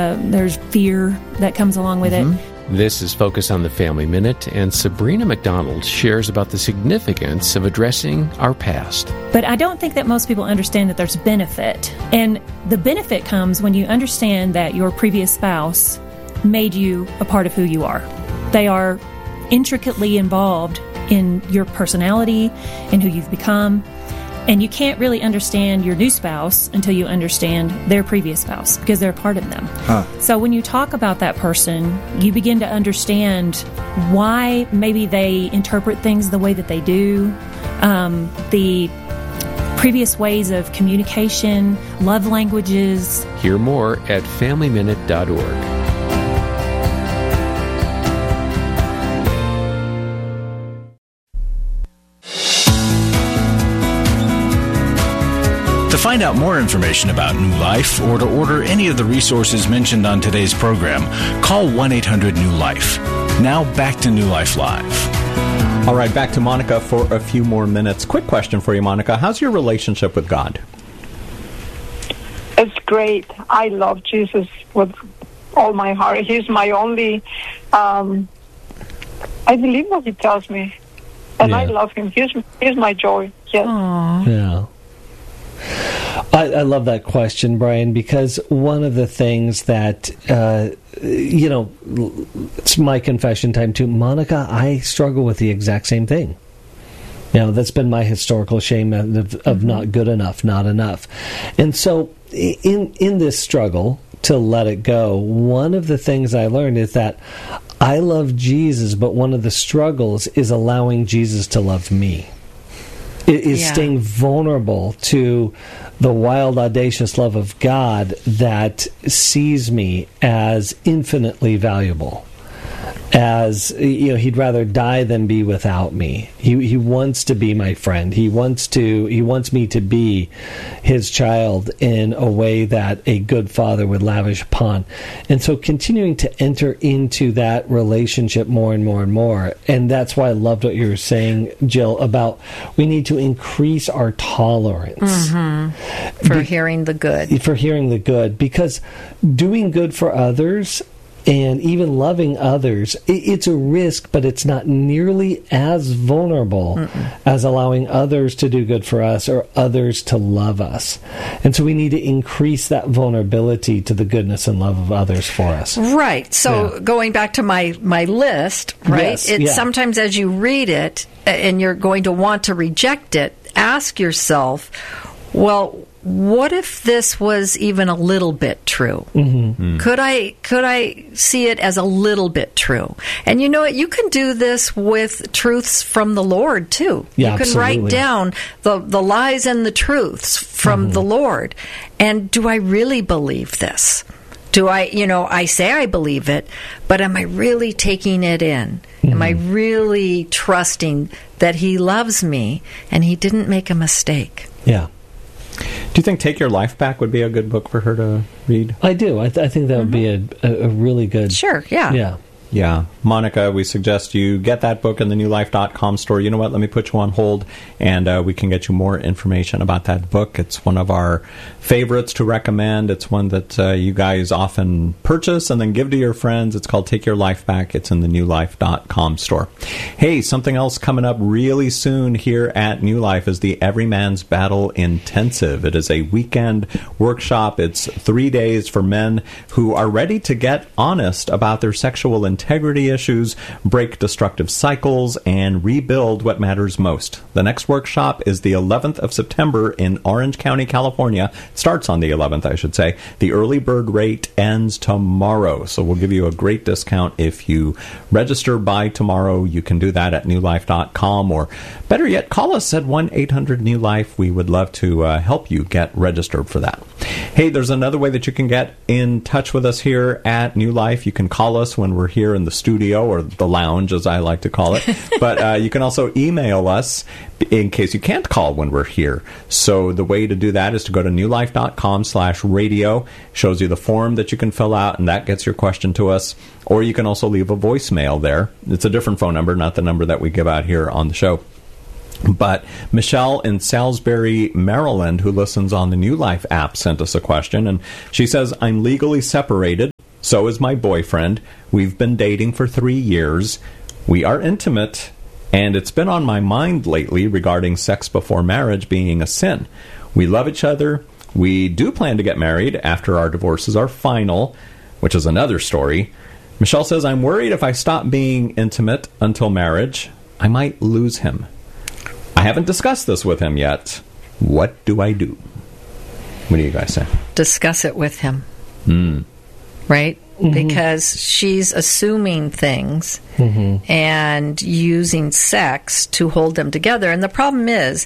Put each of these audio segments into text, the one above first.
There's fear that comes along with it. This is Focus on the Family Minute, and Sabrina McDonald shares about the significance of addressing our past. But I don't think that most people understand that there's benefit. And the benefit comes when you understand that your previous spouse made you a part of who you are. They are intricately involved in your personality and who you've become. And you can't really understand your new spouse until you understand their previous spouse, because they're a part of them. So when you talk about that person, you begin to understand why maybe they interpret things the way that they do, the previous ways of communication, love languages. Hear more at FamilyMinute.org. To find out more information about New Life or to order any of the resources mentioned on today's program, call 1-800-NEW-LIFE. Now back to New Life Live. All right, back to Monica for a few more minutes. Quick question for you, Monica. How's your relationship with God? It's great. I love Jesus with all my heart. He's my only, I believe what he tells me. And I love him. He's my joy. Yes. Aww. Yeah. I love that question, Brian, because one of the things that, it's my confession time too. Monica, I struggle with the exact same thing. That's been my historical shame of not good enough, not enough. And so in this struggle to let it go, one of the things I learned is that I love Jesus, but one of the struggles is allowing Jesus to love me. Is staying vulnerable to the wild, audacious love of God that sees me as infinitely valuable. As he'd rather die than be without me. He wants to be my friend. He wants me to be his child in a way that a good father would lavish upon. And so continuing to enter into that relationship more and more and more. And that's why I loved what you were saying, Jill, about we need to increase our tolerance for hearing the good. For hearing the good, because doing good for others and even loving others, it's a risk, but it's not nearly as vulnerable as allowing others to do good for us or others to love us. And so we need to increase that vulnerability to the goodness and love of others for us. Right. So going back to my list, right? Yes, sometimes as you read it and you're going to want to reject it, ask yourself, well, what if this was even a little bit true? Could I see it as a little bit true? And you know what? You can do this with truths from the Lord, too. Yeah, you can write down the lies and the truths from the Lord. And do I really believe this? Do I say I believe it, but am I really taking it in? Am I really trusting that he loves me and he didn't make a mistake? Yeah. Do you think Take Your Life Back would be a good book for her to read? I do. I think that would be a really good... Sure, yeah. Yeah. Monica, we suggest you get that book in the newlife.com store. You know what? Let me put you on hold, and we can get you more information about that book. It's one of our favorites to recommend. It's one that you guys often purchase and then give to your friends. It's called Take Your Life Back. It's in the newlife.com store. Hey, something else coming up really soon here at New Life is the Every Man's Battle Intensive. It is a weekend workshop. It's 3 days for men who are ready to get honest about their sexual integrity issues, break destructive cycles, and rebuild what matters most. The next workshop is the 11th of September in Orange County, California. It starts on the 11th, I should say. The early bird rate ends tomorrow, so we'll give you a great discount if you register by tomorrow. You can do that at newlife.com, or better yet, call us at 1-800-NEW-LIFE. We would love to help you get registered for that. Hey, there's another way that you can get in touch with us here at New Life. You can call us when we're here in the studio, or the lounge, as I like to call it. But you can also email us in case you can't call when we're here. So the way to do that is to go to newlife.com/radio. Shows you the form that you can fill out, and that gets your question to us. Or you can also leave a voicemail there. It's a different phone number, not the number that we give out here on the show. But Michelle in Salisbury, Maryland, who listens on the New Life app, sent us a question, and she says, I'm legally separated. So is my boyfriend. We've been dating for 3 years. We are intimate, and it's been on my mind lately regarding sex before marriage being a sin. We love each other. We do plan to get married after our divorces are final, which is another story. Michelle says, I'm worried if I stop being intimate until marriage, I might lose him. I haven't discussed this with him yet. What do I do? What do you guys say? Discuss it with him. Right? Because she's assuming things and using sex to hold them together. And the problem is,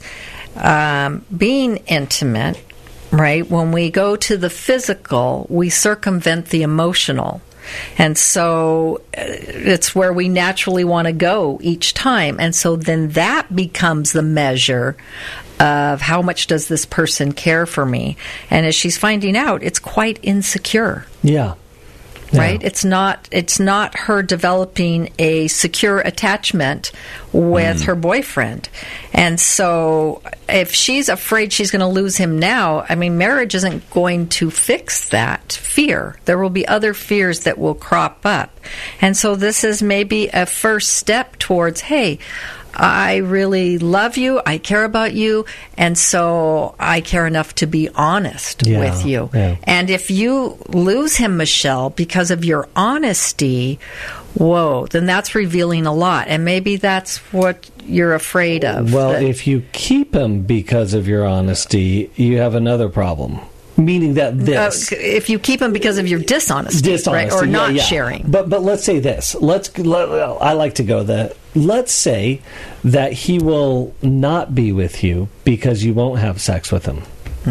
being intimate, right, when we go to the physical, we circumvent the emotional. And so it's where we naturally want to go each time. And so then that becomes the measure of how much does this person care for me. And as she's finding out, it's quite insecure. Yeah. Right? It's not her developing a secure attachment with her boyfriend. And so if she's afraid she's going to lose him now, I mean, marriage isn't going to fix that fear. There will be other fears that will crop up. And so this is maybe a first step towards, hey, I really love you, I care about you, and so I care enough to be honest with you. Yeah. And if you lose him, Michelle, because of your honesty, whoa, then that's revealing a lot. And maybe that's what you're afraid of. Well, if you keep him because of your honesty, you have another problem. Meaning that this... if you keep him because of your dishonesty. Right? Or not sharing. But let's say this. I like to go that. Let's say that he will not be with you because you won't have sex with him.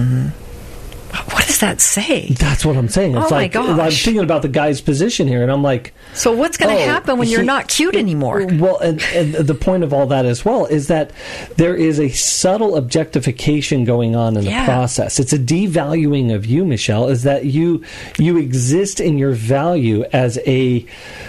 What does that say? That's what I'm saying. It's my gosh. I'm thinking about the guy's position here, and I'm like... So what's going to happen when you're not cute anymore? Well, and the point of all that as well is that there is a subtle objectification going on in the process. It's a devaluing of you, Michelle, is that you exist in your value as a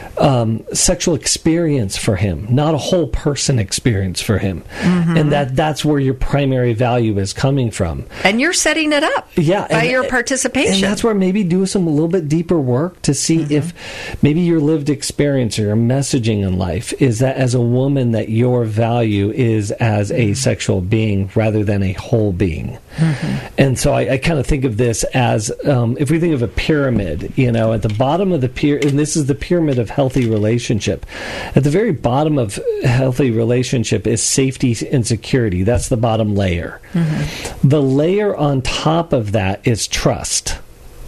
sexual experience for him, not a whole person experience for him. And that's where your primary value is coming from. And you're setting it up by your participation. And that's where maybe do a little bit deeper work to see if maybe your lived experience or your messaging in life is that as a woman that your value is as a sexual being rather than a whole being. And so I kind of think of this as if we think of a pyramid, at the bottom of the pyramid, and this is the pyramid of healthy relationship. At the very bottom of healthy relationship is safety and security. That's the bottom layer. The layer on top of that is trust.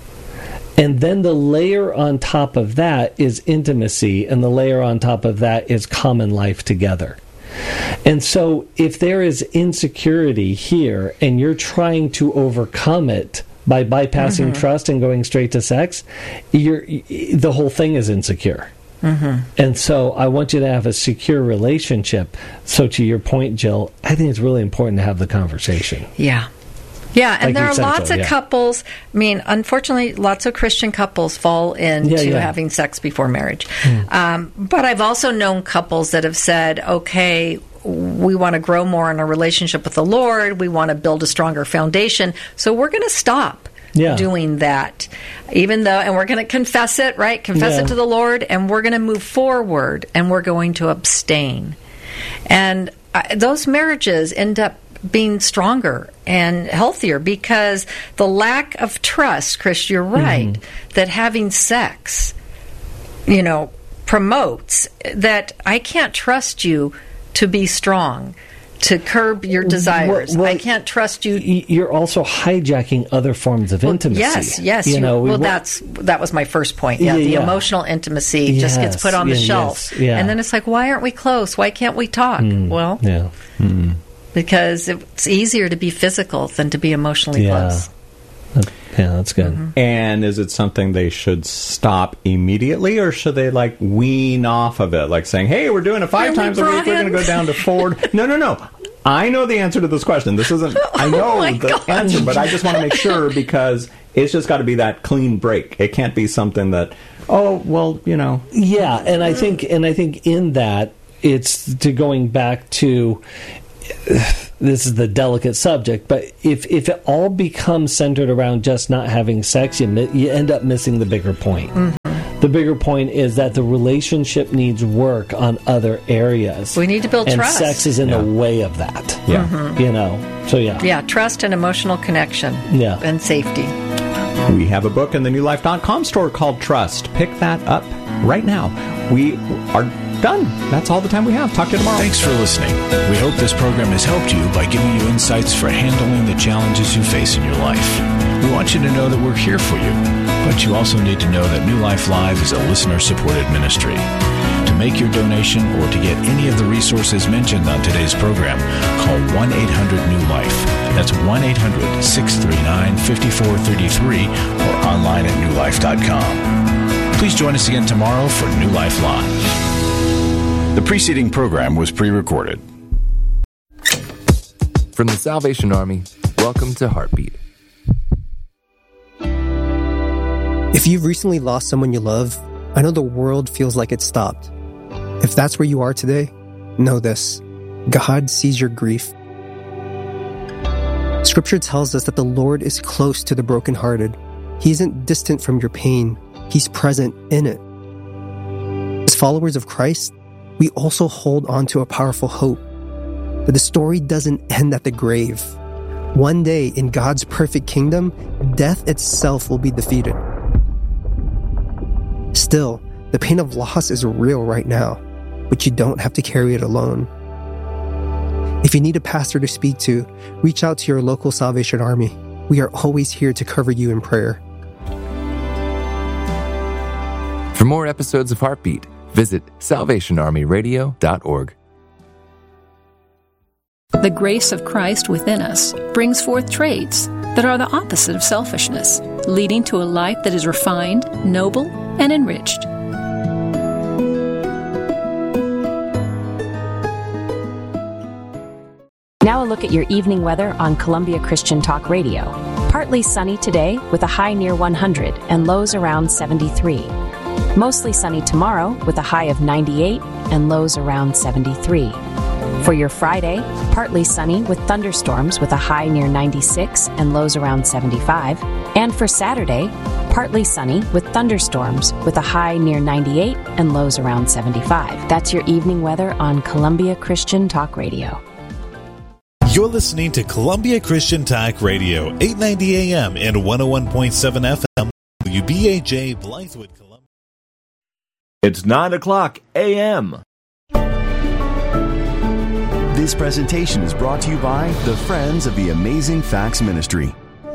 And then the layer on top of that is intimacy, and the layer on top of that is common life together. And so if there is insecurity here and you're trying to overcome it by bypassing trust and going straight to sex, the whole thing is insecure. And so I want you to have a secure relationship. So to your point, Jill, I think it's really important to have the conversation. Yeah, and there are lots of couples. I mean, unfortunately, lots of Christian couples fall into having sex before marriage. But I've also known couples that have said, okay, we want to grow more in a relationship with the Lord. We want to build a stronger foundation. So we're going to stop doing that, even though, and we're going to confess it, right? Confess it to the Lord, and we're going to move forward, and we're going to abstain. And those marriages end up being stronger and healthier because the lack of trust, Chris, you're right, that having sex, promotes that I can't trust you to be strong, to curb your desires. I can't trust you. You're also hijacking other forms of intimacy. Yes. That was my first point. The emotional intimacy just gets put on the shelf. And then it's like, why aren't we close? Why can't we talk? Because it's easier to be physical than to be emotionally close. Yeah, that's good. And is it something they should stop immediately, or should they wean off of it, like saying, "Hey, we're doing it 5 times a week. We're going to go down to 4." No. I know the answer to this question. This isn't. I know the answer, but I just want to make sure because it's just got to be that clean break. It can't be something that, Yeah, and I think in that it's going back to. This is the delicate subject, but if it all becomes centered around just not having sex, you end up missing the bigger point. The bigger point is that the relationship needs work on other areas. We need to build and trust. Sex is in the way of that. Yeah. You know, so yeah. Yeah, trust and emotional connection. Yeah. And safety. We have a book in the newlife.com store called Trust. Pick that up right now. We are done. That's all the time we have. Talk to you tomorrow. Thanks for listening. We hope this program has helped you by giving you insights for handling the challenges you face in your life. We want you to know that we're here for you, but you also need to know that New Life Live is a listener-supported ministry. To make your donation or to get any of the resources mentioned on today's program, call 1-800-NEW-LIFE. That's 1-800-639-5433 or online at newlife.com. Please join us again tomorrow for New Life Live. The preceding program was pre-recorded. From the Salvation Army, welcome to Heartbeat. If you've recently lost someone you love, I know the world feels like it stopped. If that's where you are today, know this: God sees your grief. Scripture tells us that the Lord is close to the brokenhearted. He isn't distant from your pain. He's present in it. As followers of Christ, we also hold on to a powerful hope that the story doesn't end at the grave. One day, in God's perfect kingdom, death itself will be defeated. Still, the pain of loss is real right now, but you don't have to carry it alone. If you need a pastor to speak to, reach out to your local Salvation Army. We are always here to cover you in prayer. For more episodes of Heartbeat, visit salvationarmyradio.org. The grace of Christ within us brings forth traits that are the opposite of selfishness, leading to a life that is refined, noble, and enriched. Now a look at your evening weather on Columbia Christian Talk Radio. Partly sunny today with a high near 100 and lows around 73. Mostly sunny tomorrow with a high of 98 and lows around 73. For your Friday, partly sunny with thunderstorms with a high near 96 and lows around 75. And for Saturday, partly sunny with thunderstorms with a high near 98 and lows around 75. That's your evening weather on Columbia Christian Talk Radio. You're listening to Columbia Christian Talk Radio, 890 AM and 101.7 FM, WBAJ, Blythewood, Columbia. It's 9 o'clock a.m. This presentation is brought to you by the Friends of the Amazing Facts Ministry.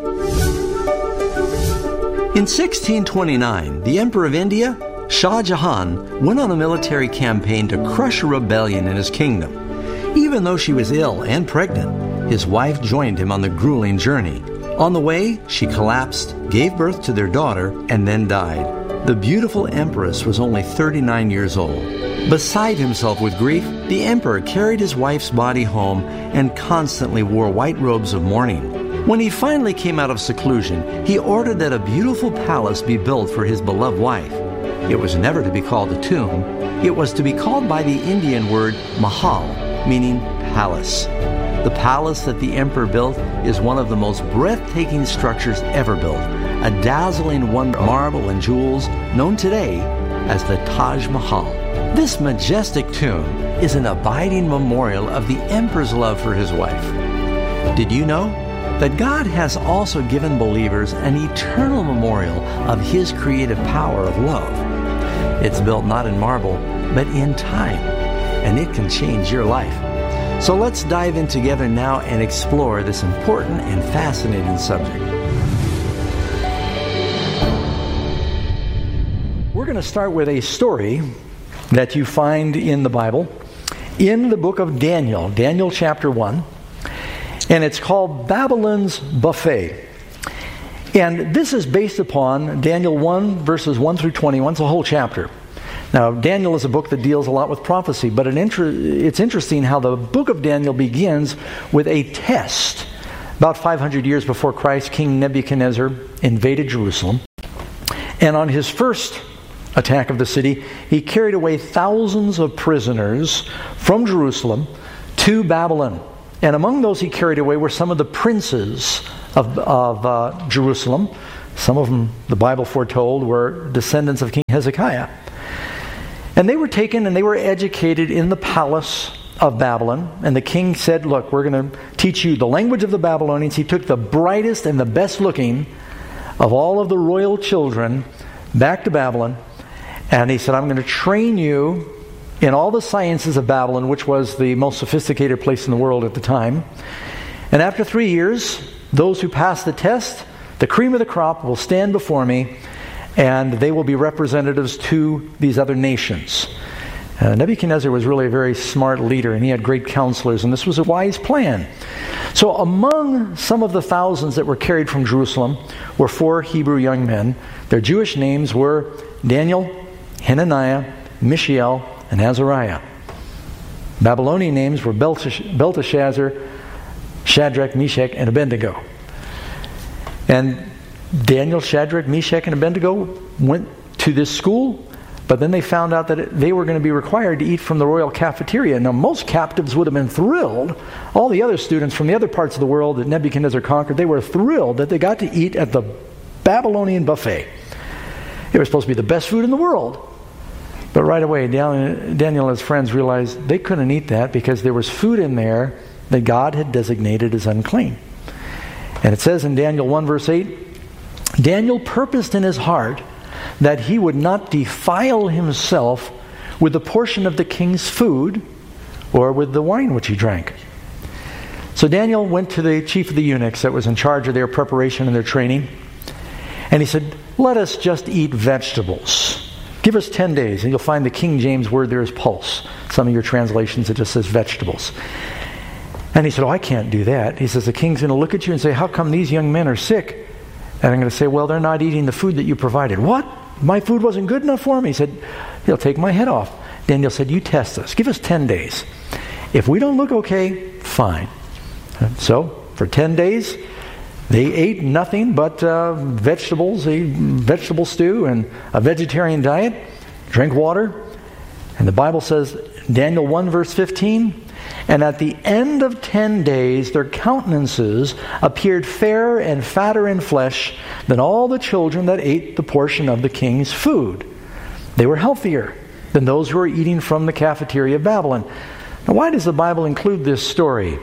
In 1629, the Emperor of India, Shah Jahan, went on a military campaign to crush a rebellion in his kingdom. Even though she was ill and pregnant, his wife joined him on the grueling journey. On the way, she collapsed, gave birth to their daughter, and then died. The beautiful empress was only 39 years old. Beside himself with grief, the emperor carried his wife's body home and constantly wore white robes of mourning. When he finally came out of seclusion, he ordered that a beautiful palace be built for his beloved wife. It was never to be called a tomb. It was to be called by the Indian word mahal, meaning palace. The palace that the emperor built is one of the most breathtaking structures ever built, a dazzling wonder of marble and jewels known today as the Taj Mahal. This majestic tomb is an abiding memorial of the emperor's love for his wife. Did you know that God has also given believers an eternal memorial of His creative power of love? It's built not in marble, but in time, and it can change your life. So let's dive in together now and explore this important and fascinating subject. We're going to start with a story that you find in the Bible, in the book of Daniel, Daniel chapter 1, and it's called Babylon's Buffet. And this is based upon Daniel 1, verses 1 through 21. It's a whole chapter. Now, Daniel is a book that deals a lot with prophecy, but it's interesting how the book of Daniel begins with a test. About 500 years before Christ, King Nebuchadnezzar invaded Jerusalem. And on his first attack of the city, he carried away thousands of prisoners from Jerusalem to Babylon. And among those he carried away were some of the princes of Jerusalem, Some of them, the Bible foretold, were descendants of King Hezekiah. And they were taken and they were educated in the palace of Babylon. And the king said, look, we're going to teach you the language of the Babylonians. He took the brightest and the best looking of all of the royal children back to Babylon. And he said, I'm going to train you in all the sciences of Babylon, which was the most sophisticated place in the world at the time. And after 3 years, those who pass the test, the cream of the crop, will stand before me, and they will be representatives to these other nations. Nebuchadnezzar was really a very smart leader, and he had great counselors, and this was a wise plan. So among some of the thousands that were carried from Jerusalem were 4 Hebrew young men. Their Jewish names were Daniel, Hananiah, Mishael, and Azariah. Babylonian names were Belteshazzar, Shadrach, Meshach, and Abednego. And Daniel, Shadrach, Meshach, and Abednego went to this school, but then they found out that they were going to be required to eat from the royal cafeteria. Now, most captives would have been thrilled. All the other students from the other parts of the world that Nebuchadnezzar conquered, they were thrilled that they got to eat at the Babylonian buffet. It was supposed to be the best food in the world. But right away, Daniel and his friends realized they couldn't eat that because there was food in there that God had designated as unclean. And it says in Daniel 1 verse 8, Daniel purposed in his heart that he would not defile himself with a portion of the king's food or with the wine which he drank. So Daniel went to the chief of the eunuchs that was in charge of their preparation and their training, and he said, let us just eat vegetables. Give us 10 days, and you'll find the King James word there is pulse. Some of your translations, it just says vegetables. And he said, I can't do that. He says, the king's going to look at you and say, how come these young men are sick? And I'm going to say, well, they're not eating the food that you provided. What? My food wasn't good enough for them? He said, he'll take my head off. Daniel said, you test us. Give us 10 days. If we don't look okay, fine. So, for 10 days, they ate nothing but vegetables, a vegetable stew, and a vegetarian diet, drank water. And the Bible says, Daniel 1 verse 15, and at the end of 10 days, their countenances appeared fairer and fatter in flesh than all the children that ate the portion of the king's food. They were healthier than those who were eating from the cafeteria of Babylon. Now, why does the Bible include this story?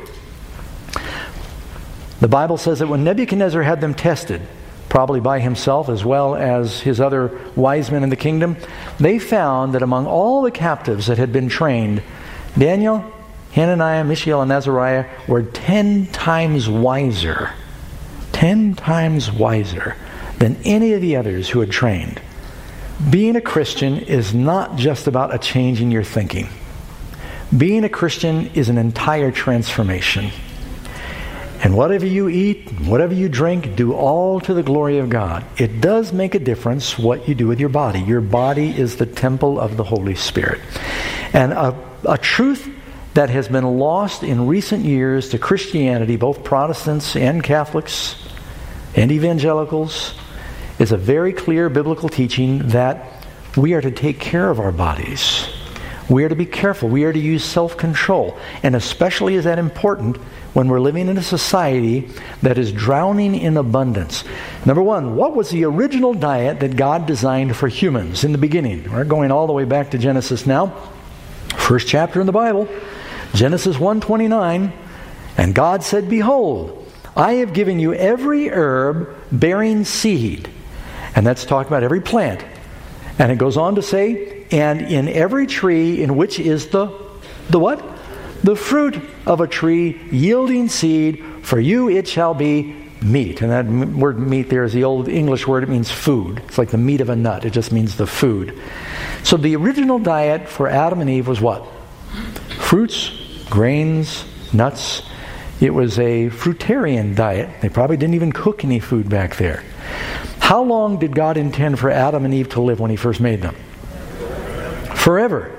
The Bible says that when Nebuchadnezzar had them tested, probably by himself as well as his other wise men in the kingdom, they found that among all the captives that had been trained, Daniel, Hananiah, Mishael, and Azariah were 10 times wiser. 10 times wiser than any of the others who had trained. Being a Christian is not just about a change in your thinking. Being a Christian is an entire transformation. And whatever you eat, whatever you drink, do all to the glory of God. It does make a difference what you do with your body. Your body is the temple of the Holy Spirit. And a truth that has been lost in recent years to Christianity, both Protestants and Catholics and evangelicals, is a very clear biblical teaching that we are to take care of our bodies. We are to be careful. We are to use self-control. And especially is that important when we're living in a society that is drowning in abundance. Number one, what was the original diet that God designed for humans in the beginning? We're going all the way back to Genesis now. First chapter in the Bible, Genesis 1:29. And God said, behold, I have given you every herb bearing seed. And that's talking about every plant. And it goes on to say, and in every tree in which is the what? The fruit of a tree yielding seed, for you it shall be meat. And that word meat there is the old English word. It means food. It's like the meat of a nut. It just means the food. So the original diet for Adam and Eve was what? Fruits, grains, nuts. It was a fruitarian diet. They probably didn't even cook any food back there. How long did God intend for Adam and Eve to live when He first made them? Forever.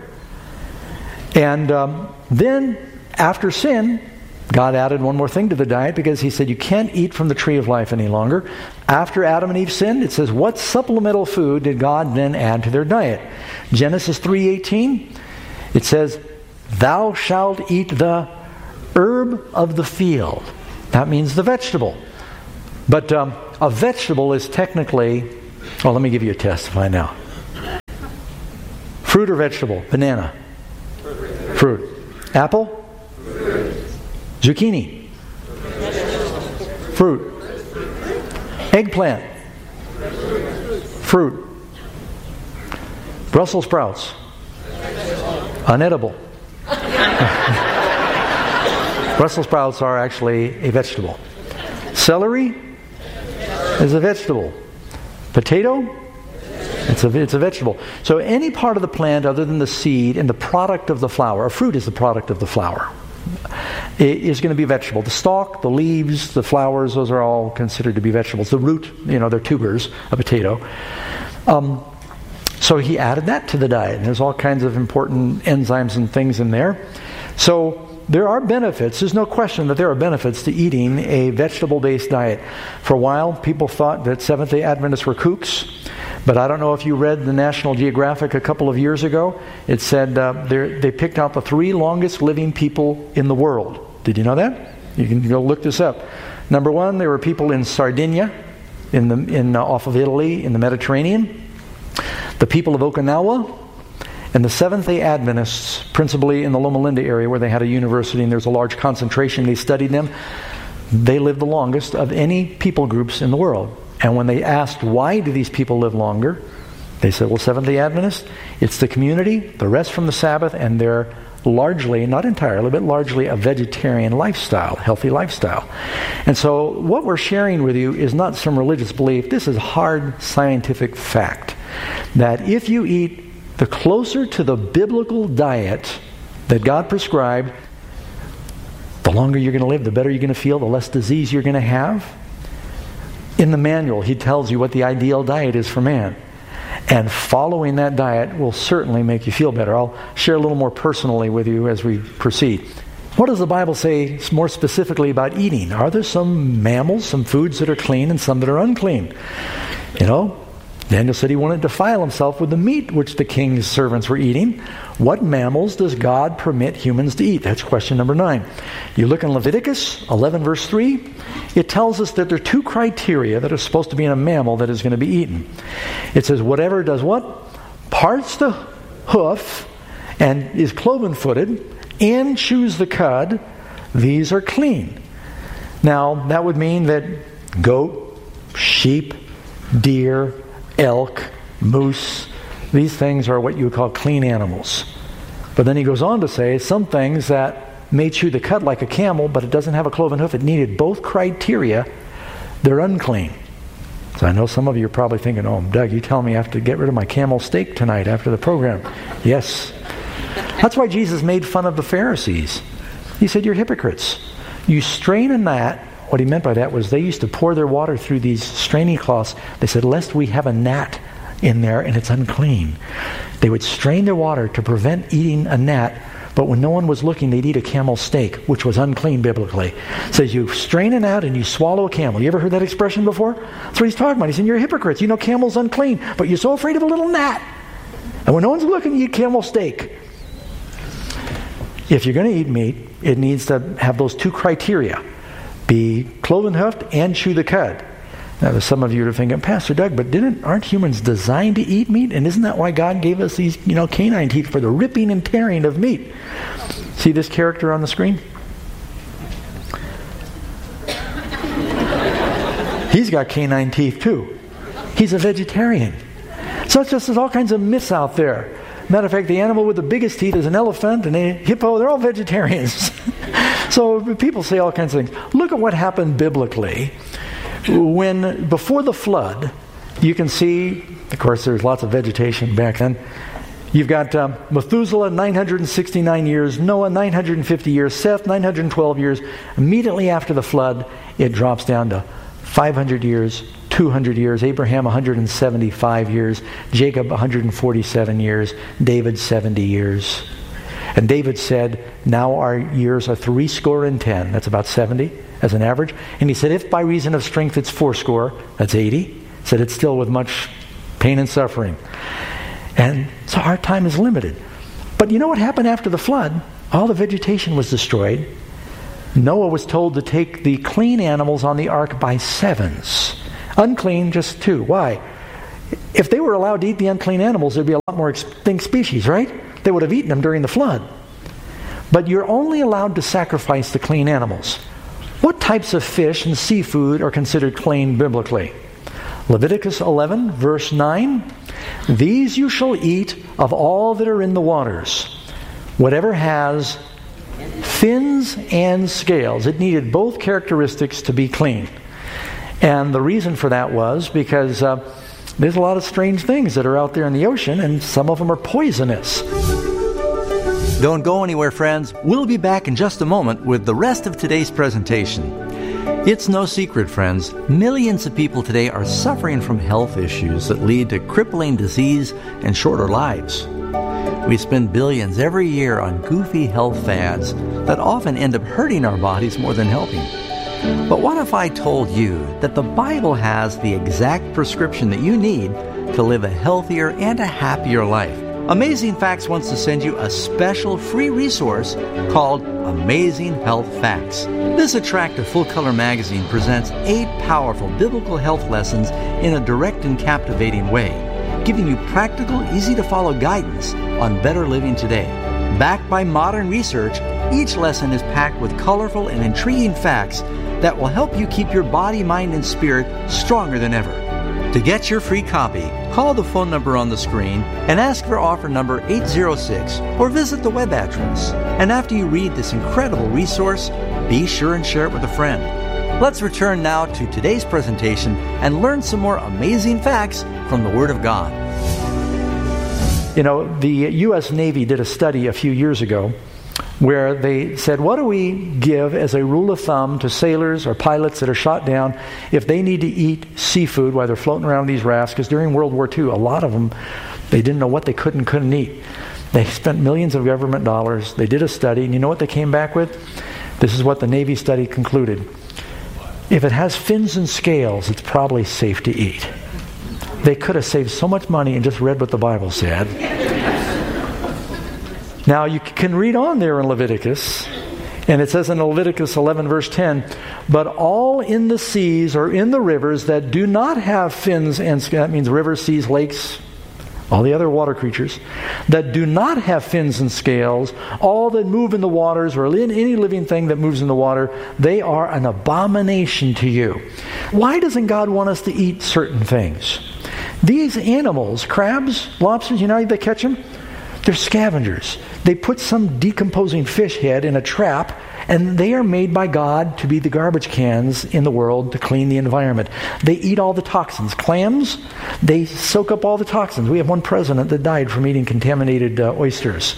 And then, after sin, God added one more thing to the diet because He said you can't eat from the tree of life any longer. After Adam and Eve sinned, it says, what supplemental food did God then add to their diet? Genesis 3:18, it says, thou shalt eat the herb of the field. That means the vegetable. But a vegetable is technically, well, let me give you a test to find out. Fruit or vegetable? Banana. Fruit. Apple? Zucchini. Fruit. Eggplant. Fruit. Brussels sprouts. Unedible. Brussels sprouts are actually a vegetable. Celery is a vegetable. Potato? It's a vegetable. So any part of the plant other than the seed and the product of the flower, a fruit is the product of the flower, is going to be vegetable. The stalk, the leaves, the flowers, those are all considered to be vegetables. The root, they're tubers, a potato. So he added that to the diet. And there's all kinds of important enzymes and things in there. So there are benefits. There's no question that there are benefits to eating a vegetable-based diet. For a while, people thought that Seventh-day Adventists were kooks. But I don't know if you read the National Geographic a couple of years ago. It said they picked out the 3 longest living people in the world. Did you know that? You can go look this up. Number 1, there were people in Sardinia, off of Italy, in the Mediterranean. The people of Okinawa, and the Seventh-day Adventists, principally in the Loma Linda area where they had a university and there's a large concentration. They studied them. They lived the longest of any people groups in the world. And when they asked, why do these people live longer? They said, well, Seventh-day Adventists, it's the community, the rest from the Sabbath, and they're largely, not entirely, but largely a vegetarian lifestyle, healthy lifestyle. And so what we're sharing with you is not some religious belief. This is hard scientific fact. That if you eat the closer to the biblical diet that God prescribed, the longer you're going to live, the better you're going to feel, the less disease you're going to have. In the manual, he tells you what the ideal diet is for man. And following that diet will certainly make you feel better. I'll share a little more personally with you as we proceed. What does the Bible say more specifically about eating? Are there some mammals, some foods that are clean and some that are unclean? Daniel said he wouldn't defile himself with the meat which the king's servants were eating. What mammals does God permit humans to eat? That's question number 9. You look in Leviticus 11 verse 3. It tells us that there are 2 criteria that are supposed to be in a mammal that is going to be eaten. It says whatever does what? Parts the hoof and is cloven-footed and chews the cud, these are clean. Now, that would mean that goat, sheep, deer, elk, moose, these things are what you would call clean animals. But then he goes on to say some things that may chew the cud like a camel, but it doesn't have a cloven hoof. It needed both criteria. They're unclean. So I know some of you are probably thinking, oh, Doug, you tell me I have to get rid of my camel steak tonight after the program. Yes. That's why Jesus made fun of the Pharisees. He said, you're hypocrites. You strain a gnat. What he meant by that was they used to pour their water through these straining cloths. They said, lest we have a gnat in there and it's unclean. They would strain their water to prevent eating a gnat, but when no one was looking, they'd eat a camel steak, which was unclean biblically. So you strain a gnat and you swallow a camel. You ever heard that expression before? That's what he's talking about. He said, you're hypocrites. You know camel's unclean, but you're so afraid of a little gnat. And when no one's looking, you eat camel steak. If you're going to eat meat, it needs to have those 2 criteria. Be cloven-hoofed and chew the cud. Now, some of you are thinking, Pastor Doug, but aren't humans designed to eat meat? And isn't that why God gave us these, canine teeth for the ripping and tearing of meat? See this character on the screen? He's got canine teeth too. He's a vegetarian. So it's just there's all kinds of myths out there. Matter of fact, the animal with the biggest teeth is an elephant and a hippo. They're all vegetarians. So people say all kinds of things. Look at what happened biblically. Before the flood, you can see, of course, there's lots of vegetation back then. You've got Methuselah, 969 years, Noah, 950 years, Seth, 912 years. Immediately after the flood, it drops down to 500 years, 200 years, Abraham 175 years, Jacob 147 years, David 70 years. And David said, now our years are 70. That's about 70 as an average. And he said, if by reason of strength it's 80, that's 80. He said it's still with much pain and suffering. And so our time is limited. But you know what happened after the flood? All the vegetation was destroyed. Noah was told to take the clean animals on the ark by 7s. Unclean, just 2. Why? If they were allowed to eat the unclean animals, there'd be a lot more extinct species, right? They would have eaten them during the flood. But you're only allowed to sacrifice the clean animals. What types of fish and seafood are considered clean biblically? Leviticus 11, verse 9. These you shall eat of all that are in the waters, whatever has fins and scales. It needed both characteristics to be clean. And the reason for that was because there's a lot of strange things that are out there in the ocean, and some of them are poisonous. Don't go anywhere, friends. We'll be back in just a moment with the rest of today's presentation. It's no secret, friends, millions of people today are suffering from health issues that lead to crippling disease and shorter lives. We spend billions every year on goofy health fads that often end up hurting our bodies more than helping. But what if I told you that the Bible has the exact prescription that you need to live a healthier and a happier life? Amazing Facts wants to send you a special free resource called Amazing Health Facts. This attractive full-color magazine presents 8 powerful biblical health lessons in a direct and captivating way, giving you practical, easy-to-follow guidance on better living today. Backed by modern research, each lesson is packed with colorful and intriguing facts that will help you keep your body, mind, and spirit stronger than ever. To get your free copy, call the phone number on the screen and ask for offer number 806 or visit the web address. And after you read this incredible resource, be sure and share it with a friend. Let's return now to today's presentation and learn some more amazing facts from the Word of God. You know, the U.S. Navy did a study a few years ago where they said, what do we give as a rule of thumb to sailors or pilots that are shot down if they need to eat seafood while they're floating around these rafts? Because during World War II, a lot of them, they didn't know what they could and couldn't eat. They spent millions of government dollars. They did a study, and you know what they came back with? This is what the Navy study concluded. If it has fins and scales, it's probably safe to eat. They could have saved so much money and just read what the Bible said. Now, you can read on there in Leviticus, and it says in Leviticus 11, verse 10, but all in the seas or in the rivers that do not have fins and scales, that means rivers, seas, lakes, all the other water creatures, that do not have fins and scales, all that move in the waters or any living thing that moves in the water, they are an abomination to you. Why doesn't God want us to eat certain things? These animals, crabs, lobsters, you know how they catch them? They're scavengers. They put some decomposing fish head in a trap, and they are made by God to be the garbage cans in the world to clean the environment. They eat all the toxins. Clams, they soak up all the toxins. We have one president that died from eating contaminated oysters.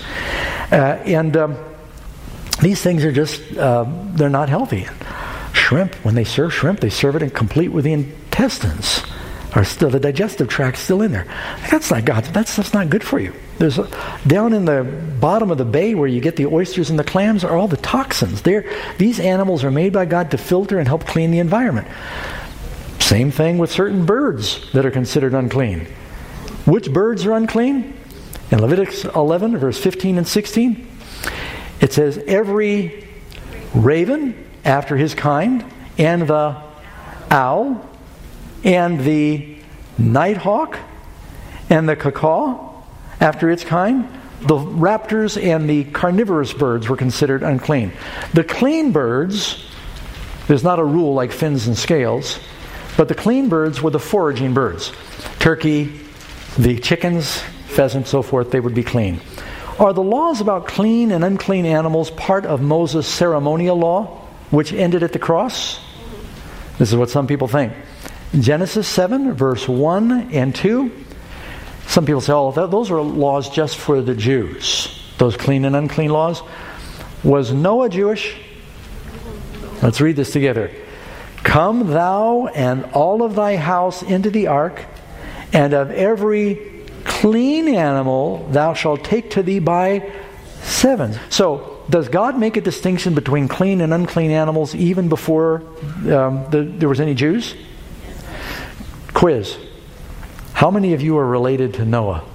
These things are just, they're not healthy. Shrimp, when they serve it incomplete with the intestines. Or still the digestive tract still in there. That's not God. That stuff's not good for you. There's down in the bottom of the bay where you get the oysters and the clams are all the toxins. These animals are made by God to filter and help clean the environment. Same thing with certain birds that are considered unclean. Which birds are unclean? In Leviticus 11, verse 15 and 16, it says, every raven after his kind, and the owl, and the nighthawk, and the cuckoo after its kind, the raptors and the carnivorous birds were considered unclean. The clean birds, there's not a rule like fins and scales, but the clean birds were the foraging birds. Turkey, the chickens, pheasant, so forth, they would be clean. Are the laws about clean and unclean animals part of Moses' ceremonial law, which ended at the cross? This is what some people think. Genesis 7, verse 1 and 2. Some people say, those are laws just for the Jews. Those clean and unclean laws. Was Noah Jewish? Let's read this together. Come thou and all of thy house into the ark, and of every clean animal thou shalt take to thee by sevens. So, does God make a distinction between clean and unclean animals even before there was any Jews? Quiz. How many of you are related to Noah?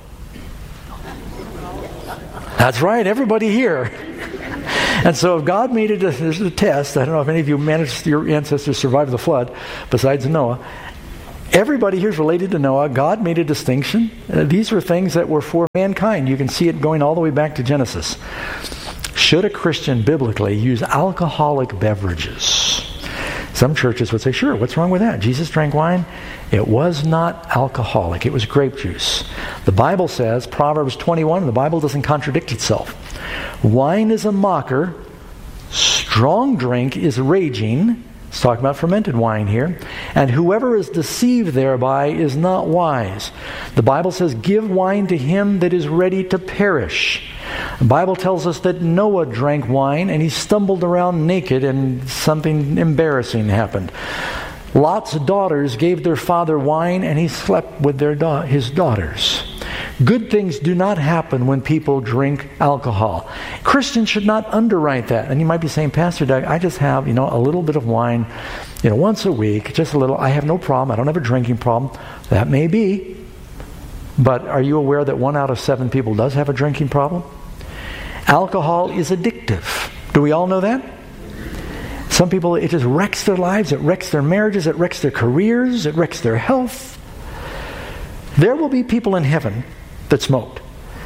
That's right, everybody here. And so if God made it as a test, I don't know if any of you managed your ancestors survive the flood, besides Noah, Everybody here is related to Noah. God made a distinction. These were things that were for mankind. You can see it going all the way back to Genesis. Should a Christian biblically use alcoholic beverages? Some churches would say, sure, what's wrong with that? Jesus drank wine. It was not alcoholic. It was grape juice. The Bible says, Proverbs 21, the Bible doesn't contradict itself. Wine is a mocker. Strong drink is raging. It's talking about fermented wine here. And whoever is deceived thereby is not wise. The Bible says, give wine to him that is ready to perish. The Bible tells us that Noah drank wine and he stumbled around naked and something embarrassing happened. Lot's daughters gave their father wine and he slept with his daughters. Good things do not happen when people drink alcohol. Christians should not underwrite that. And you might be saying, Pastor Doug, I just have, a little bit of wine, once a week, just a little. I have no problem. I don't have a drinking problem. That may be. But are you aware that 1 out of 7 people does have a drinking problem? Alcohol is addictive. Do we all know that? Some people, it just wrecks their lives, it wrecks their marriages, it wrecks their careers, it wrecks their health. There will be people in heaven that smoked.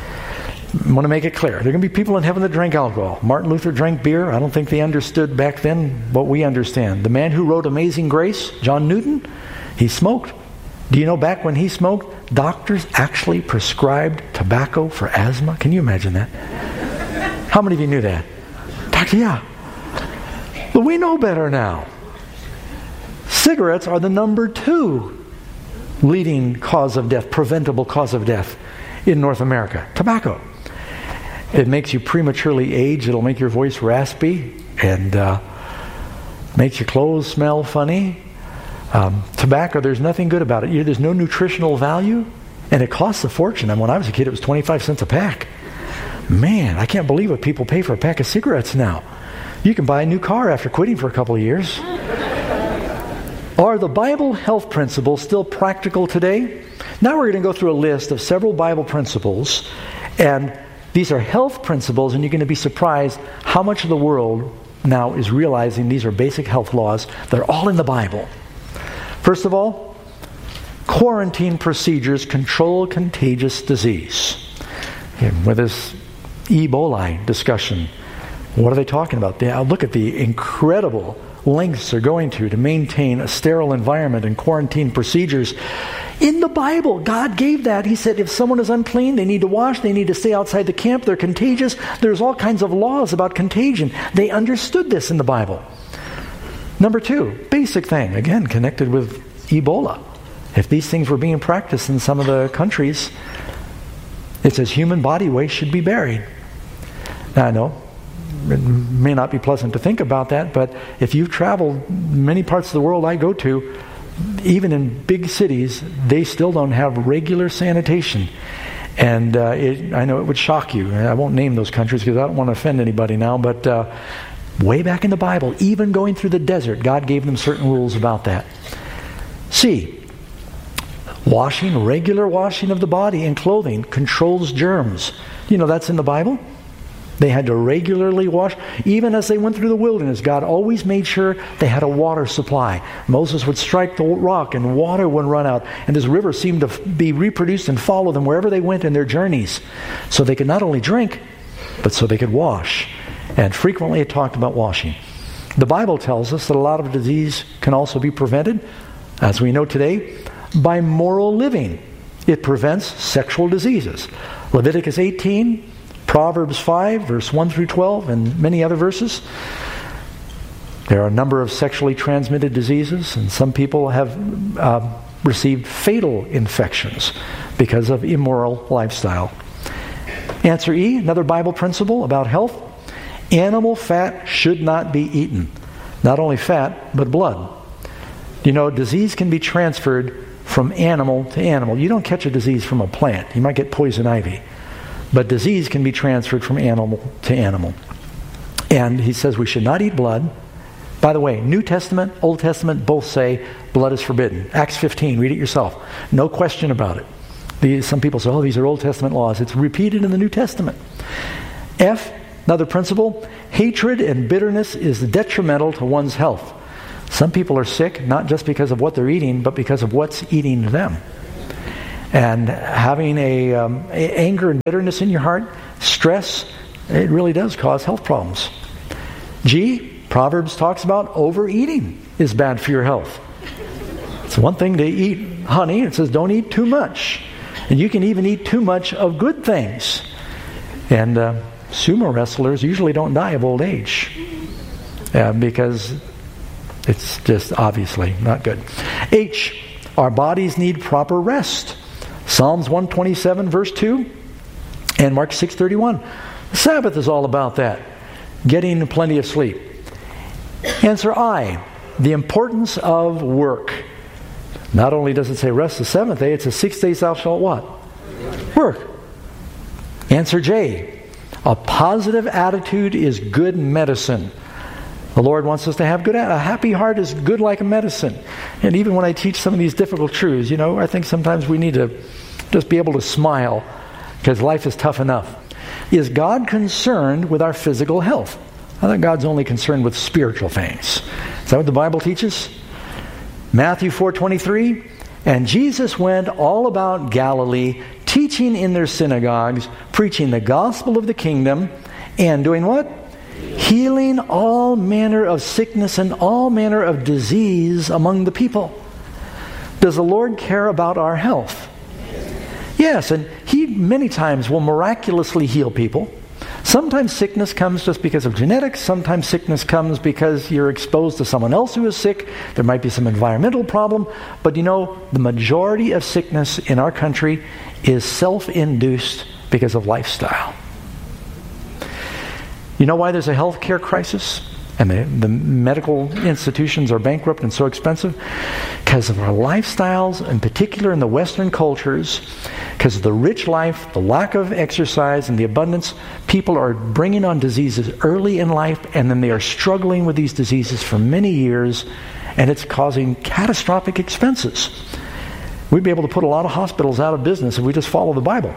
I want to make it clear. There are going to be people in heaven that drank alcohol. Martin Luther drank beer. I don't think they understood back then what we understand. The man who wrote Amazing Grace, John Newton, he smoked. Do you know back when he smoked, doctors actually prescribed tobacco for asthma? Can you imagine that? How many of you knew that? Doctor, yeah. But we know better now. Cigarettes are the number 2 leading cause of death, preventable cause of death in North America. Tobacco. It makes you prematurely age. It'll make your voice raspy and makes your clothes smell funny. Tobacco, there's nothing good about it. There's no nutritional value, and it costs a fortune. And when I was a kid, it was 25 cents a pack. Man, I can't believe what people pay for a pack of cigarettes now. You can buy a new car after quitting for a couple of years. Are the Bible health principles still practical today? Now we're going to go through a list of several Bible principles, and these are health principles, and you're going to be surprised how much of the world now is realizing these are basic health laws. They're all in the Bible. First of all, quarantine procedures control contagious disease. With this Ebola discussion, what are they talking about? Look at the incredible lengths they're going to maintain a sterile environment and quarantine procedures. In the Bible, God gave that. He said if someone is unclean, they need to wash, they need to stay outside the camp, they're contagious. There's all kinds of laws about contagion. They understood this in the Bible. Number 2, basic thing, again, connected with Ebola. If these things were being practiced in some of the countries, it says human body waste should be buried. Now I know it may not be pleasant to think about that, but if you've traveled many parts of the world I go to, even in big cities, they still don't have regular sanitation. And I know it would shock you. I won't name those countries because I don't want to offend anybody now, but way back in the Bible, even going through the desert, God gave them certain rules about that. C, regular washing of the body and clothing controls germs. You know that's in the Bible? They had to regularly wash. Even as they went through the wilderness, God always made sure they had a water supply. Moses would strike the rock and water would run out. And this river seemed to be reproduced and follow them wherever they went in their journeys. So they could not only drink, but so they could wash. And frequently it talked about washing. The Bible tells us that a lot of disease can also be prevented, as we know today, by moral living. It prevents sexual diseases. Leviticus 18, Proverbs 5, verse 1 through 12, and many other verses. There are a number of sexually transmitted diseases, and some people have received fatal infections because of immoral lifestyle. Answer E, another Bible principle about health. Animal fat should not be eaten. Not only fat, but blood. You know, disease can be transferred from animal to animal. You don't catch a disease from a plant. You might get poison ivy. But disease can be transferred from animal to animal. And he says we should not eat blood. By the way, New Testament, Old Testament both say blood is forbidden. Acts 15, read it yourself. No question about it. Some people say, oh, these are Old Testament laws. It's repeated in the New Testament. F, another principle, hatred and bitterness is detrimental to one's health. Some people are sick not just because of what they're eating, but because of what's eating them. And having anger and bitterness in your heart, stress, it really does cause health problems. Proverbs talks about overeating is bad for your health. It's one thing to eat honey. It says don't eat too much. And you can even eat too much of good things. And sumo wrestlers usually don't die of old age because it's just obviously not good. Our bodies need proper rest. Psalms 127 verse 2 and Mark 6:31. The Sabbath is all about that. Getting plenty of sleep. Answer I. The importance of work. Not only does it say rest the seventh day, it says 6 days thou shalt what? Work. Answer J. A positive attitude is good medicine. The Lord wants us to have a happy heart is good like a medicine. And even when I teach some of these difficult truths, I think sometimes we need to just be able to smile because life is tough enough. Is God concerned with our physical health? I think God's only concerned with spiritual things. Is that what the Bible teaches? Matthew 4:23, and Jesus went all about Galilee, teaching in their synagogues, preaching the gospel of the kingdom, and doing what? Healing all manner of sickness and all manner of disease among the people. Does the Lord care about our health? Yes, and He many times will miraculously heal people. Sometimes sickness comes just because of genetics. Sometimes sickness comes because you're exposed to someone else who is sick. There might be some environmental problem. But the majority of sickness in our country is self-induced because of lifestyle. You know why there's a healthcare crisis? And the medical institutions are bankrupt and so expensive? Because of our lifestyles, in particular in the Western cultures, because of the rich life, the lack of exercise, and the abundance, people are bringing on diseases early in life, and then they are struggling with these diseases for many years, and it's causing catastrophic expenses. We'd be able to put a lot of hospitals out of business if we just follow the Bible.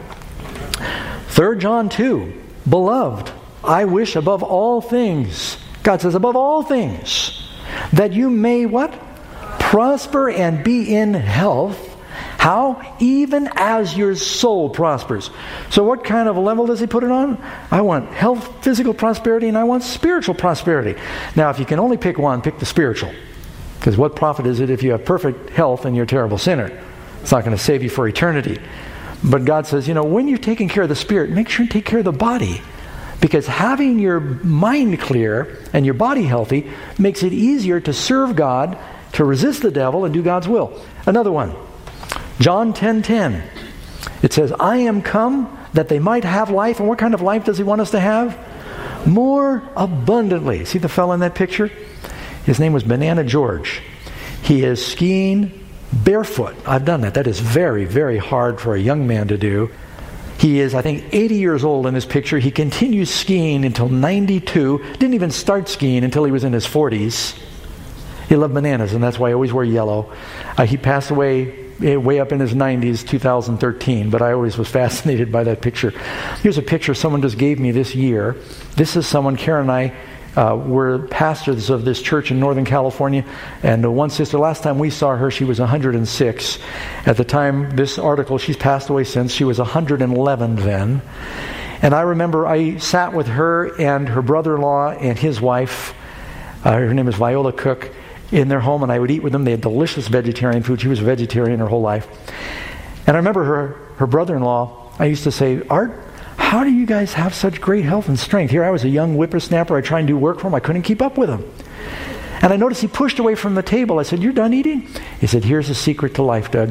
3 John 2, Beloved, I wish above all things, God says above all things, that you may what? Prosper and be in health. How? Even as your soul prospers. So what kind of a level does He put it on? I want health, physical prosperity, and I want spiritual prosperity. Now, if you can only pick one, pick the spiritual. Because what profit is it if you have perfect health and you're a terrible sinner? It's not going to save you for eternity. But God says, when you're taking care of the spirit, make sure you take care of the body. Because having your mind clear and your body healthy makes it easier to serve God, to resist the devil, and do God's will. Another one. John 10:10. It says, I am come that they might have life. And what kind of life does He want us to have? More abundantly. See the fellow in that picture? His name was Banana George. He is skiing barefoot. I've done that. That is very, very hard for a young man to do. He is, I think, 80 years old in this picture. He continues skiing until 92. Didn't even start skiing until he was in his 40s. He loved bananas, and that's why I always wear yellow. He passed away way up in his 90s, 2013, but I always was fascinated by that picture. Here's a picture someone just gave me this year. This is someone, Karen and I were pastors of this church in Northern California, and one sister, last time we saw her, she was 106. At the time, this article, she's passed away since, she was 111 then. And I remember I sat with her and her brother-in-law and his wife, her name is Viola Cook, in their home, and I would eat with them. They had delicious vegetarian food. She was a vegetarian her whole life. And I remember her brother-in-law, I used to say, Art, how do you guys have such great health and strength? Here I was a young whippersnapper. I tried to do work for him. I couldn't keep up with him. And I noticed he pushed away from the table. I said, you're done eating? He said, here's the secret to life, Doug.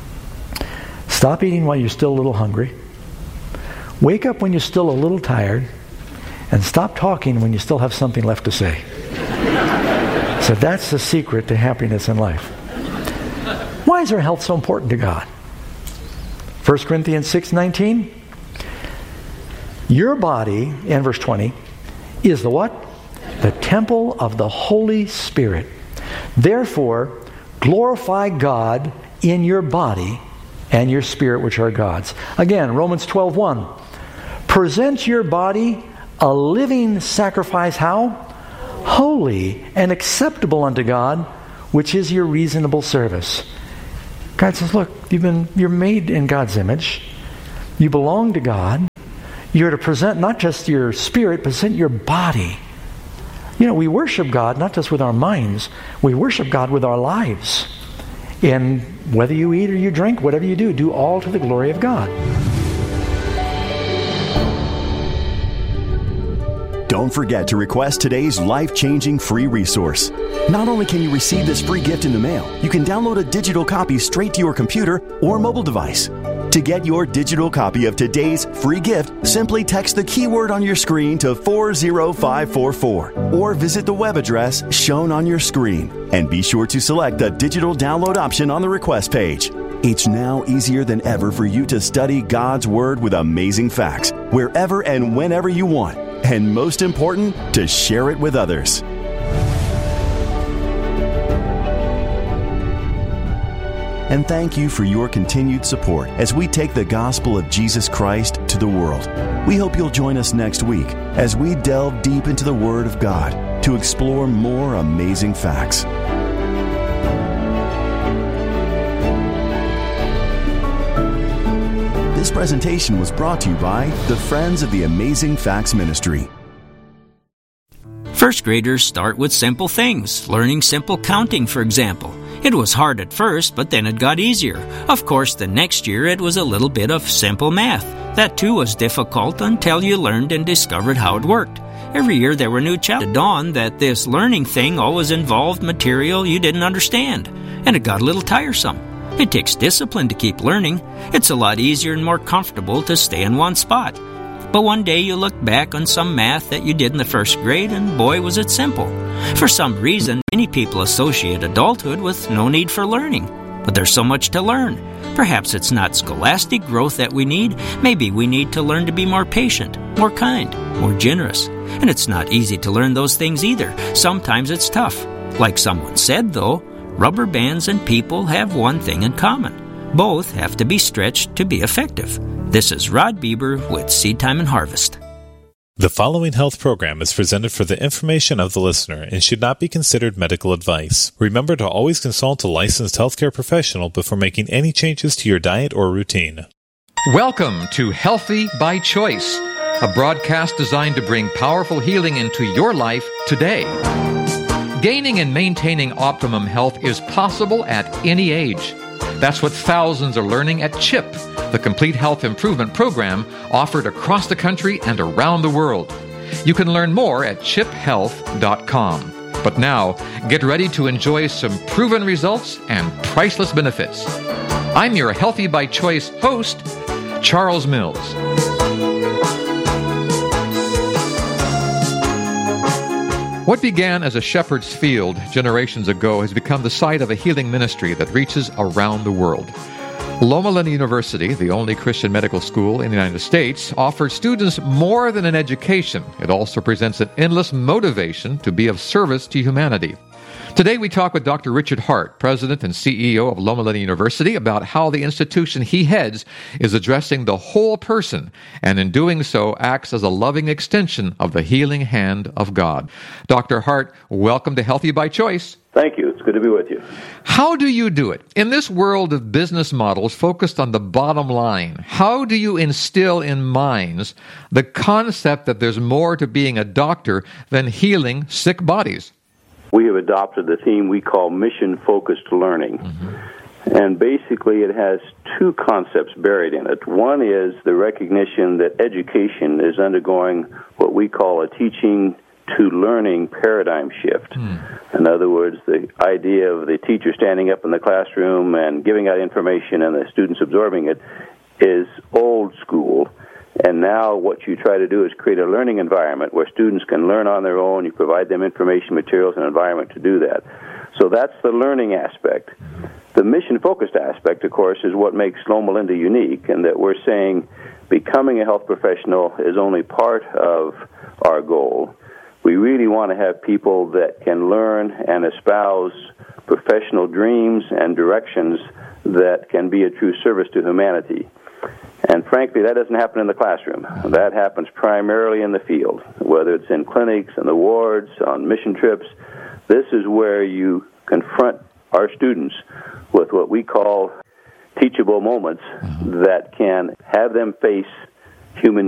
Stop eating while you're still a little hungry. Wake up when you're still a little tired. And stop talking when you still have something left to say. So that's the secret to happiness in life. Why is our health so important to God? 1 Corinthians 6:19. Your body, in verse 20, is the what? The temple of the Holy Spirit. Therefore, glorify God in your body and your spirit, which are God's. Again, Romans 12:1. Present your body a living sacrifice, how? holy, and acceptable unto God, which is your reasonable service. God says, look, you're made in God's image. You belong to God. You're to present not just your spirit, but present your body. We worship God not just with our minds. We worship God with our lives. And whether you eat or you drink, whatever you do all to the glory of God. Don't forget to request today's life-changing free resource. Not only can you receive this free gift in the mail, you can download a digital copy straight to your computer or mobile device. To get your digital copy of today's free gift, simply text the keyword on your screen to 40544 or visit the web address shown on your screen. And be sure to select the digital download option on the request page. It's now easier than ever for you to study God's Word with amazing facts, wherever and whenever you want. And most important, to share it with others. And thank you for your continued support as we take the gospel of Jesus Christ to the world. We hope you'll join us next week as we delve deep into the Word of God to explore more amazing facts. This presentation was brought to you by the Friends of the Amazing Facts Ministry. First graders start with simple things, learning simple counting, for example. It was hard at first, but then it got easier. Of course, the next year it was a little bit of simple math. That too was difficult until you learned and discovered how it worked. Every year there were new challenges. It dawned that this learning thing always involved material you didn't understand, and it got a little tiresome. It takes discipline to keep learning. It's a lot easier and more comfortable to stay in one spot. But one day you look back on some math that you did in the first grade, and boy, was it simple. For some reason, many people associate adulthood with no need for learning. But there's so much to learn. Perhaps it's not scholastic growth that we need. Maybe we need to learn to be more patient, more kind, more generous. And it's not easy to learn those things either. Sometimes it's tough. Like someone said, though, rubber bands and people have one thing in common. Both have to be stretched to be effective. This is Rod Bieber with Seed Time and Harvest. The following health program is presented for the information of the listener and should not be considered medical advice. Remember to always consult a licensed healthcare professional before making any changes to your diet or routine. Welcome to Healthy by Choice, a broadcast designed to bring powerful healing into your life today. Gaining and maintaining optimum health is possible at any age. That's what thousands are learning at CHIP, the Complete Health Improvement Program offered across the country and around the world. You can learn more at chiphealth.com. But now, get ready to enjoy some proven results and priceless benefits. I'm your Healthy by Choice host, Charles Mills. What began as a shepherd's field generations ago has become the site of a healing ministry that reaches around the world. Loma Linda University, the only Christian medical school in the United States, offers students more than an education. It also presents an endless motivation to be of service to humanity. Today we talk with Dr. Richard Hart, President and CEO of Loma Linda University, about how the institution he heads is addressing the whole person, and in doing so acts as a loving extension of the healing hand of God. Dr. Hart, welcome to Healthy by Choice. Thank you. It's good to be with you. How do you do it? In this world of business models focused on the bottom line, how do you instill in minds the concept that there's more to being a doctor than healing sick bodies? We have adopted the theme we call mission-focused learning. Mm-hmm. And basically it has two concepts buried in it. One is the recognition that education is undergoing what we call a teaching to learning paradigm shift. In other words, the idea of the teacher standing up in the classroom and giving out information and the students absorbing it is old school. And now what you try to do is create a learning environment where students can learn on their own. You provide them information, materials, and environment to do that. So that's the learning aspect. The mission-focused aspect, of course, is what makes Loma Linda unique, and that we're saying becoming a health professional is only part of our goal. We really want to have people that can learn and espouse professional dreams and directions that can be a true service to humanity. And frankly, that doesn't happen in the classroom. That happens primarily in the field, whether it's in clinics, in the wards, on mission trips. This is where you confront our students with what we call teachable moments that can have them face human